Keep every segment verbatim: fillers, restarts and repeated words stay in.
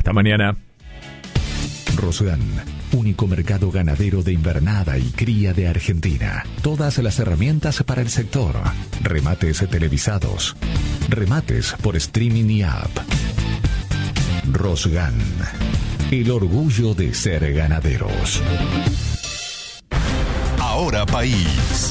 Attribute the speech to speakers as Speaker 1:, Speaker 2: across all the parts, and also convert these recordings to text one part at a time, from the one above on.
Speaker 1: Hasta mañana.
Speaker 2: Rosgan, único mercado ganadero de invernada y cría de Argentina. Todas las herramientas para el sector. Remates televisados. Remates por streaming y app. Rosgan, el orgullo de ser ganaderos.
Speaker 3: Ahora País.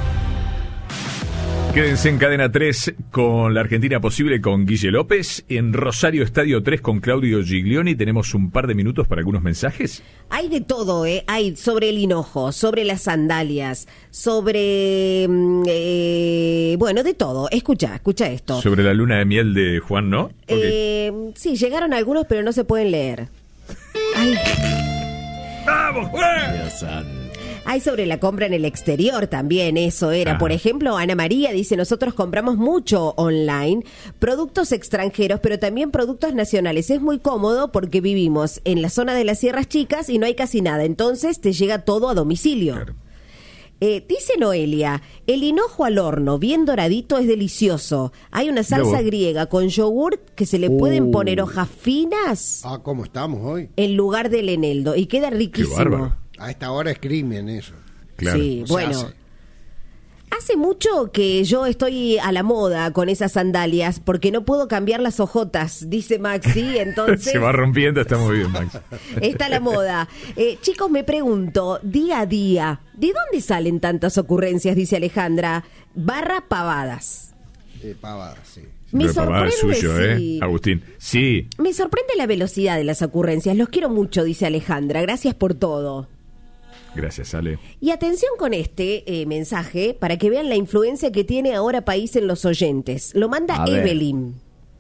Speaker 1: Quédense en Cadena tres con La Argentina Posible con Guille López. En Rosario Estadio tres con Claudio Giglioni. Tenemos un par de minutos para algunos mensajes.
Speaker 4: Hay de todo, ¿eh? Hay sobre el hinojo, sobre las sandalias, sobre... Eh, bueno, de todo. Escucha, escucha esto.
Speaker 1: Sobre la luna de miel de Juan, ¿no? Okay.
Speaker 4: Eh, sí, llegaron algunos, pero no se pueden leer. Ay.
Speaker 1: ¡Vamos, Juan!
Speaker 5: Dios santo.
Speaker 4: Hay sobre la compra en el exterior también, eso era.
Speaker 1: Ah.
Speaker 4: Por ejemplo, Ana María dice, nosotros compramos mucho online, productos extranjeros, pero también productos nacionales. Es muy cómodo porque vivimos en la zona de las Sierras Chicas y no hay casi nada, entonces te llega todo a domicilio.
Speaker 1: Claro.
Speaker 4: Eh, dice Noelia, el hinojo al horno, bien doradito, es delicioso. Hay una salsa griega con yogur que se le pueden
Speaker 6: Uh.
Speaker 4: poner hojas finas
Speaker 6: Ah, ¿cómo estamos hoy?
Speaker 4: en lugar del eneldo y queda
Speaker 1: Qué
Speaker 4: riquísimo.
Speaker 1: bárbaro.
Speaker 6: A esta hora es crimen eso.
Speaker 1: Claro.
Speaker 4: Sí,
Speaker 6: Se
Speaker 4: bueno.
Speaker 6: hace.
Speaker 4: Hace mucho que yo estoy a la moda con esas sandalias porque no puedo cambiar las ojotas, dice Maxi, entonces
Speaker 1: Se va rompiendo, está muy bien, Max.
Speaker 4: está la moda. Eh, chicos, me pregunto, día a día, ¿de dónde salen tantas ocurrencias? Dice Alejandra, barra pavadas.
Speaker 6: Eh, pavada, sí.
Speaker 4: Me
Speaker 1: Pero papá, es
Speaker 4: sorprende,
Speaker 1: suyo,
Speaker 4: sí.
Speaker 1: ¿eh? Agustín. Sí.
Speaker 4: Me sorprende la velocidad de las ocurrencias, los quiero mucho, dice Alejandra, gracias por todo.
Speaker 1: Gracias, Ale.
Speaker 4: Y atención con este eh, mensaje para que vean la influencia que tiene Ahora País en los oyentes. Lo manda
Speaker 5: A ver.
Speaker 4: Evelyn.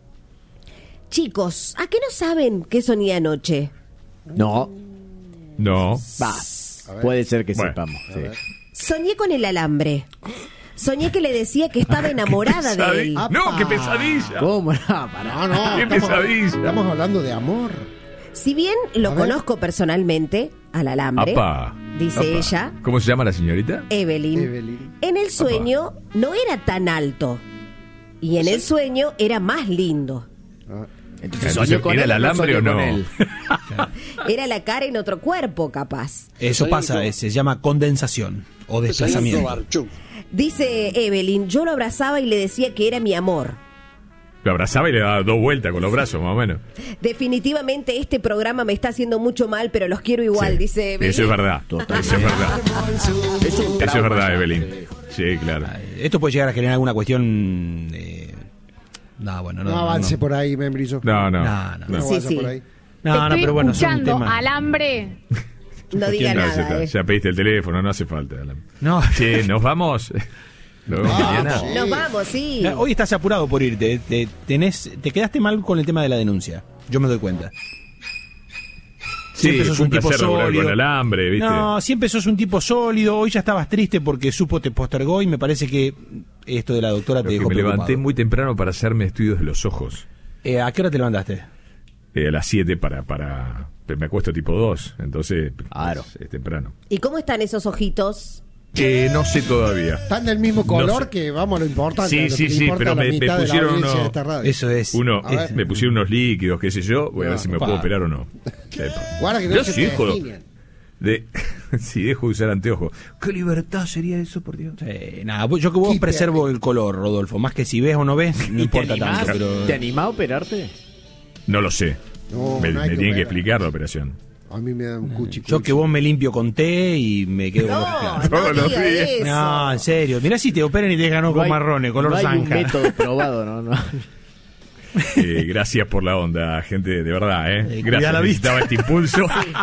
Speaker 4: Chicos, ¿a qué no saben qué soñé anoche?
Speaker 5: No,
Speaker 1: No.
Speaker 5: va.
Speaker 6: A ver.
Speaker 5: Puede ser que
Speaker 1: Bueno.
Speaker 5: sepamos. Sí.
Speaker 4: Soñé con el alambre. Soñé que le decía que estaba enamorada de
Speaker 1: Pesadi-
Speaker 4: él.
Speaker 1: No, qué pesadilla.
Speaker 5: ¿Cómo? No, pará.
Speaker 6: No, no.
Speaker 1: Qué
Speaker 6: estamos-
Speaker 1: pesadilla.
Speaker 6: Estamos hablando de amor.
Speaker 4: Si bien lo
Speaker 6: A ver.
Speaker 4: conozco personalmente, al alambre,
Speaker 1: Apa.
Speaker 4: dice
Speaker 1: Apa.
Speaker 4: ella,
Speaker 1: ¿Cómo se llama la señorita?
Speaker 4: Evelyn,
Speaker 6: Evelyn.
Speaker 4: en el sueño no era tan alto. Y en el sueño era más lindo.
Speaker 6: Ah,
Speaker 5: Entonces,
Speaker 1: Entonces,
Speaker 5: ¿soñó con
Speaker 1: ¿era
Speaker 5: él
Speaker 1: el
Speaker 5: o no
Speaker 1: alambre
Speaker 5: soñó
Speaker 1: o no?
Speaker 5: con él?
Speaker 4: Era la cara en otro cuerpo, capaz.
Speaker 7: Eso pasa, eh, se llama condensación o desplazamiento.
Speaker 4: Dice Evelyn, yo lo abrazaba y le decía que era mi amor.
Speaker 1: Lo abrazaba y le daba dos vueltas con los brazos, más o menos.
Speaker 4: Definitivamente este programa me está haciendo mucho mal, pero los quiero igual,
Speaker 1: Sí.
Speaker 4: dice Evelyn.
Speaker 1: Eso es verdad.
Speaker 5: Totalmente.
Speaker 1: Eso es verdad.
Speaker 5: Es un
Speaker 1: Eso es
Speaker 5: trauma
Speaker 1: verdad,
Speaker 5: ya.
Speaker 1: Evelyn. Sí, claro.
Speaker 7: Esto puede llegar a generar alguna cuestión. Eh... No, bueno, no.
Speaker 6: no avance
Speaker 7: no.
Speaker 6: por ahí, membrillo.
Speaker 1: No, no.
Speaker 7: No, no.
Speaker 6: No
Speaker 4: Sí,
Speaker 6: vaya
Speaker 4: sí.
Speaker 6: por ahí.
Speaker 7: No,
Speaker 8: Te
Speaker 7: no,
Speaker 8: estoy
Speaker 7: pero bueno, es un
Speaker 8: escuchando,
Speaker 7: tema.
Speaker 8: alambre.
Speaker 4: No diga
Speaker 1: No, ya,
Speaker 4: nada.
Speaker 1: está.
Speaker 4: eh.
Speaker 1: Ya pediste el teléfono, no hace falta. Alan.
Speaker 7: No.
Speaker 1: Che, ¿nos vamos? ¿Nos vemos
Speaker 6: Ah,
Speaker 1: mañana?
Speaker 6: sí.
Speaker 4: Nos vamos, sí.
Speaker 7: Eh, Hoy estás apurado por irte. Te, tenés, te quedaste mal con el tema de la denuncia. Yo me doy cuenta.
Speaker 1: Sí,
Speaker 7: Siempre sos
Speaker 1: fue
Speaker 7: un tipo
Speaker 1: placer laburar
Speaker 7: sólido.
Speaker 1: con alambre, ¿viste?
Speaker 7: No, siempre sos un tipo sólido. Hoy ya estabas triste porque supo te postergó y me parece que esto de la doctora te
Speaker 1: Porque
Speaker 7: dejó
Speaker 1: me
Speaker 7: preocupado.
Speaker 1: levanté muy temprano para hacerme estudios de los ojos.
Speaker 7: Eh, ¿A qué hora te levantaste?
Speaker 1: Eh, a las siete para, para... Me acuesto tipo dos, entonces
Speaker 5: Claro.
Speaker 1: es, es temprano.
Speaker 4: ¿Y cómo están esos ojitos?
Speaker 1: Eh, no sé todavía.
Speaker 6: Están del mismo color
Speaker 1: No sé.
Speaker 6: que, vamos, a lo importante.
Speaker 1: Sí,
Speaker 6: a lo
Speaker 1: sí,
Speaker 6: que le
Speaker 1: sí,
Speaker 6: importa
Speaker 1: pero
Speaker 6: a la
Speaker 1: me- me
Speaker 6: mitad de la
Speaker 1: pusieron
Speaker 6: audiencia
Speaker 1: uno-
Speaker 6: de esta radio.
Speaker 7: Eso es.
Speaker 1: Uno,
Speaker 6: A ver.
Speaker 1: me pusieron unos líquidos, qué sé yo. Voy a ver si me
Speaker 7: pa.
Speaker 1: puedo operar o no. Eh,
Speaker 6: Guarda que no
Speaker 1: Yo
Speaker 6: se
Speaker 1: sí,
Speaker 6: te
Speaker 1: jodo.
Speaker 6: definen.
Speaker 1: De, si dejo de usar anteojos. ¿Qué libertad sería eso, por Dios?
Speaker 7: Sí, nada, vos- yo que vos
Speaker 6: Qué
Speaker 7: preservo
Speaker 6: perro.
Speaker 7: el color, Rodolfo. Más que si ves o no ves, no
Speaker 5: ¿Y te
Speaker 7: importa
Speaker 5: animás?
Speaker 7: tanto. Pero...
Speaker 5: ¿Te animás a operarte?
Speaker 1: No lo sé.
Speaker 6: No,
Speaker 1: me
Speaker 6: no hay
Speaker 1: me
Speaker 6: que
Speaker 1: tienen que
Speaker 6: operar.
Speaker 1: explicar la operación.
Speaker 6: A mí me da un cuchi
Speaker 7: Yo que vos me limpio con té y me quedo con los
Speaker 4: No,
Speaker 7: claros.
Speaker 1: Todos
Speaker 4: no
Speaker 1: los
Speaker 4: diga
Speaker 1: días.
Speaker 4: eso.
Speaker 7: No, en serio. Mirá si te operan y te dejan ojos
Speaker 5: No hay-
Speaker 7: marrones, color
Speaker 5: no hay un
Speaker 7: zanja.
Speaker 5: método probado, ¿no? no.
Speaker 1: Eh, gracias por la onda, gente, de verdad, ¿eh?
Speaker 7: Eh, cuidá
Speaker 1: Gracias,
Speaker 7: la vista.
Speaker 1: necesitaba este impulso.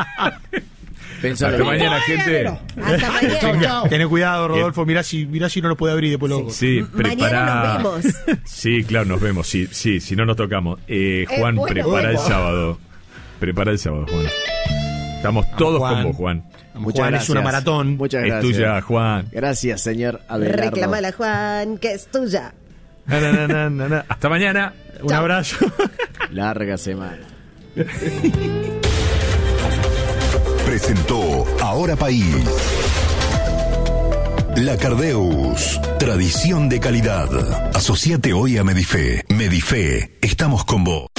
Speaker 5: Pensalo
Speaker 1: Hasta
Speaker 5: bien.
Speaker 1: mañana, gente.
Speaker 4: Hasta mañana.
Speaker 6: Chau, chau.
Speaker 7: Tené cuidado, Rodolfo. Mirá si, mirá si no lo puede abrir después los ojos.
Speaker 1: Sí,
Speaker 4: Mañana
Speaker 1: prepara.
Speaker 4: nos vemos.
Speaker 1: Sí, claro, nos vemos. Sí, sí, si no nos tocamos. Eh, Juan,
Speaker 4: bueno,
Speaker 1: prepara el
Speaker 4: bueno.
Speaker 1: sábado. Prepara el sábado, Juan. Estamos todos
Speaker 7: Juan.
Speaker 1: con vos, Juan.
Speaker 5: Muchas
Speaker 7: Juan,
Speaker 5: gracias.
Speaker 7: es una maratón.
Speaker 5: Muchas
Speaker 1: Es
Speaker 5: gracias.
Speaker 1: tuya, Juan.
Speaker 5: Gracias, señor Abelardo.
Speaker 4: Reclamala, Juan, que es tuya.
Speaker 1: Na, na, na, na, na, na. Hasta mañana.
Speaker 7: Un abrazo.
Speaker 5: Larga semana.
Speaker 3: Presentó Ahora País. La Cardeus. Tradición de calidad. Asociate hoy a Medife. Medife. Estamos con vos.